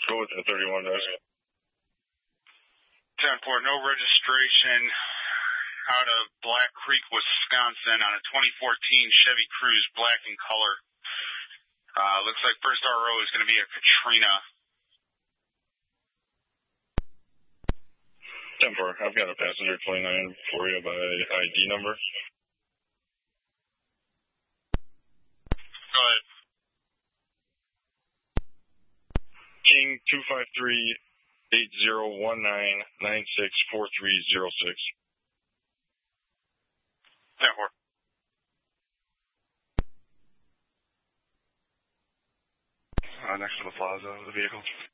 Go with the 31 dash. 10-4, no registration out of Black Creek, Wisconsin on a 2014 Chevy Cruze, black in color. Looks like first RO is going to be a Katrina. 10-4, I've got a passenger 29 for you by ID number. Go ahead. King 253-8019-964306. 10-4. Next to the plaza of the vehicle.